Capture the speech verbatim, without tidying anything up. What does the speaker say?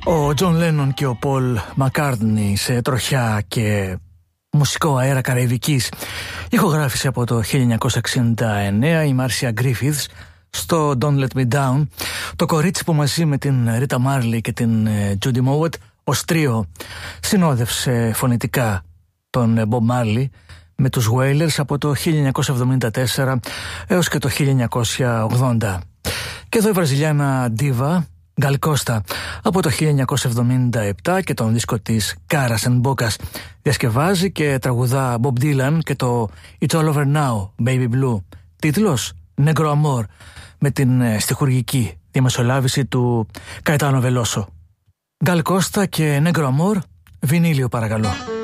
Ο Τζον Λένον και ο Πολ Μακκάρτνι σε τροχιά και μουσικό αέρα καραϊβικής ηχογράφηση από το χίλια εννιακόσια εξήντα εννέα η Μάρσια Γκρίφιθς στο Don't Let Me Down, το κορίτσι που μαζί με την Ρίτα Μάρλι και την Τζούντι Μόουετ ως τρίο συνόδευσε φωνητικά τον Μπομπ Μάρλι με τους Wailers από το χίλια εννιακόσια εβδομήντα τέσσερα έως και το χίλια εννιακόσια ογδόντα. Και εδώ η βραζιλιάνα ντίβα Gal Costa από το χίλια εννιακόσια εβδομήντα επτά και τον δίσκο της Caras and Bocas διασκευάζει και τραγουδά Bob Dylan και το It's All Over Now, Baby Blue, τίτλος Negro Amor, με την στιχουργική διαμεσολάβηση του Καετάνο Βελόσο. Gal Costa και Negro Amor, βινίλιο παρακαλώ.